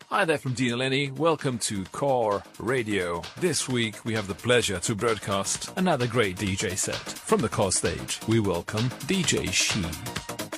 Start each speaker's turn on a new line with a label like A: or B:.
A: Hi there from Dean Lenny. Welcome to Core Radio. This week we have the pleasure to broadcast another great DJ set. From the Core stage, we welcome DJ She.